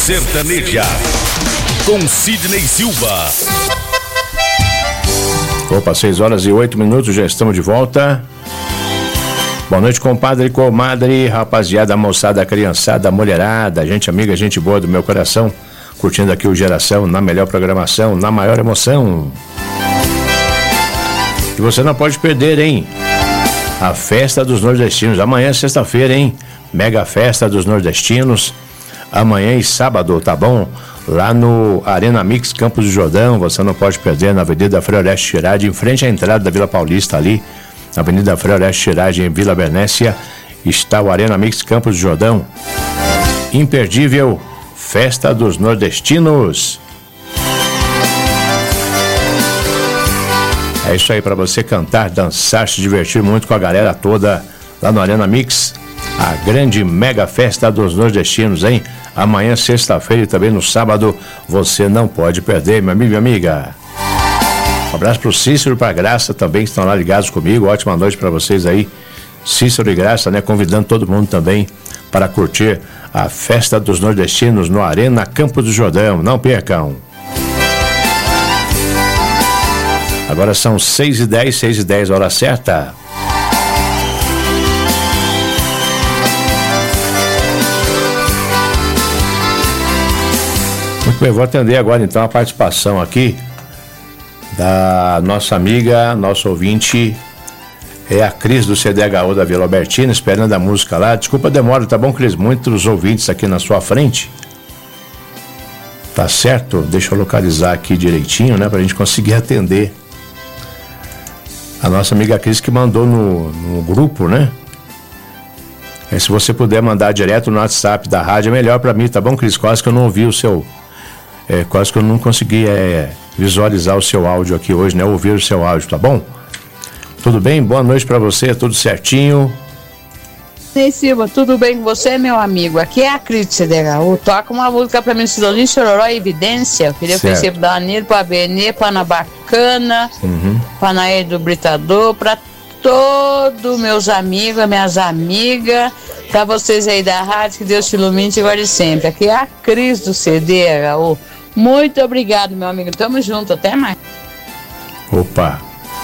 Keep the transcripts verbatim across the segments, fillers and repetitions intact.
Sertaneja, com Sidney Silva. Opa, seis horas e oito minutos, já estamos de volta. Boa noite, compadre e comadre, rapaziada, moçada, criançada, mulherada, gente amiga, gente boa do meu coração, curtindo aqui o Geração na melhor programação, na maior emoção. E você não pode perder, hein? A Festa dos Nordestinos, amanhã é sexta-feira, hein? Mega Festa dos Nordestinos, amanhã e sábado, tá bom? Lá no Arena Mix Campos do Jordão, você não pode perder, na Avenida Floreste Tirade, em frente à entrada da Vila Paulista ali, na Avenida Floreste Tirade, em Vila Bernécia, está o Arena Mix Campos do Jordão. Imperdível Festa dos Nordestinos. É isso aí, para você cantar, dançar, se divertir muito com a galera toda lá no Arena Mix. A grande mega festa dos nordestinos, hein? Amanhã, sexta-feira e também no sábado, você não pode perder, meu amigo e amiga. Um abraço pro Cícero e pra Graça também, que estão lá ligados comigo. Ótima noite para vocês aí. Cícero e Graça, né? Convidando todo mundo também para curtir a Festa dos Nordestinos no Arena Campos do Jordão. Não percam. Agora são seis e dez, seis e dez, hora certa. Muito bem, vou atender agora então a participação aqui da nossa amiga, nosso ouvinte, é a Cris do C D H U da Vila Albertina, esperando a música lá. Desculpa a demora, tá bom, Cris? Muitos ouvintes aqui na sua frente. Tá certo? Deixa eu localizar aqui direitinho, né, pra gente conseguir atender a nossa amiga Cris, que mandou no, no grupo, né? É, se você puder mandar direto no WhatsApp da rádio, é melhor pra mim, tá bom, Cris? Quase que eu não ouvi o seu... É, quase que eu não consegui é, visualizar o seu áudio aqui hoje, né? Ouvir o seu áudio, tá bom? Tudo bem? Boa noite pra você, tudo certinho? Ei, Silva, tudo bem com você, meu amigo? Aqui é a Cris do C D H U. Toca uma música pra mim, Cidadinho Chororó e Evidência. Eu queria oferecer pro Danilo, pra Benê, pra Ana Bacana, uhum. pra Nair do Britador, pra todos meus amigos, minhas amigas, pra vocês aí da rádio, que Deus te ilumine e guarde sempre. Aqui é a Cris do C D H U. Muito obrigado, meu amigo. Tamo junto, até mais. Opa!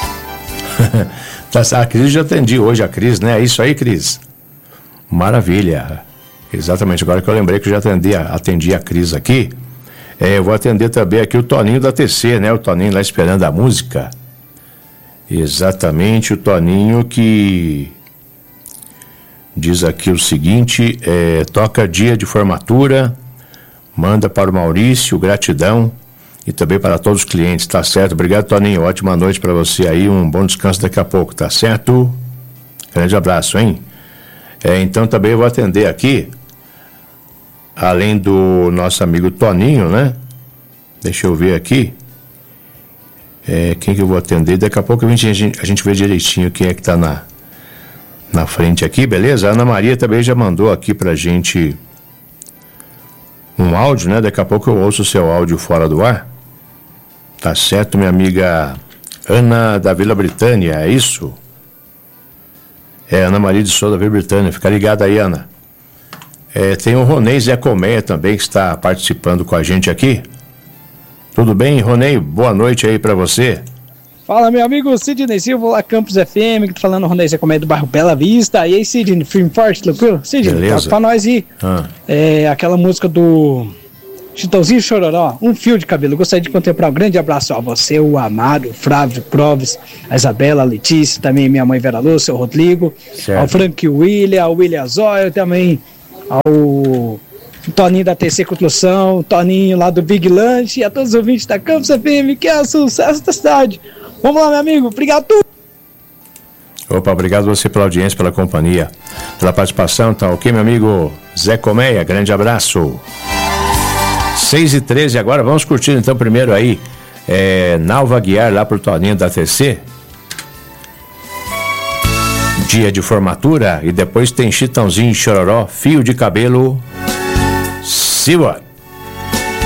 A Cris já atendi hoje, a Cris, né? É isso aí, Cris? Maravilha. Exatamente, agora que eu lembrei que eu já atendi, atendi a Cris aqui, é, eu vou atender também aqui o Toninho da T C, né? O Toninho lá esperando a música. Exatamente, o Toninho que diz aqui o seguinte, é, toca dia de formatura, manda para o Maurício, gratidão, e também para todos os clientes, tá certo? Obrigado, Toninho, ótima noite para você aí, um bom descanso daqui a pouco, tá certo? Grande abraço, hein? É, então também eu vou atender aqui, além do nosso amigo Toninho, né? Deixa eu ver aqui, é, quem que eu vou atender, daqui a pouco a gente, a gente, a gente vê direitinho quem é que tá na, na frente aqui, beleza? A Ana Maria também já mandou aqui pra gente um áudio, né? Daqui a pouco eu ouço o seu áudio fora do ar. Tá certo, minha amiga Ana da Vila Britânia, é isso? É, Ana Maria de Souza da Vila Britânia, fica ligada aí, Ana. É, tem o Ronei Zé Colmeia também, que está participando com a gente aqui. Tudo bem, Ronei? Boa noite aí pra você. Fala, meu amigo Sidney Silva, lá Campus F M, que tá falando Ronei Zé Colmeia do bairro Bela Vista. E aí, Sidney, firme forte, tranquilo? Sidney, toca pra nós aí. Ah. É, aquela música do Chitãozinho Chororó, Um Fio de Cabelo. Gostaria de contemplar um grande abraço a você, o Amado, o Flávio Proves, a Isabela, a Letícia, também minha mãe Vera Lúcia, o Rodrigo, certo. Ao Frank William, ao William Zóio, também ao Toninho da T C Construção, Toninho lá do Big Lunch, e a todos os ouvintes da Campus F M, que é o sucesso da cidade. Vamos lá, meu amigo, obrigado. Opa, obrigado você pela audiência, pela companhia, pela participação, tá ok, meu amigo Zé Colmeia, grande abraço. seis e treze agora, vamos curtir então primeiro aí, é, Nalva Guiar lá pro Toninho da T C. Dia de formatura, e depois tem Chitãozinho Chororó, Fio de Cabelo. Siwa.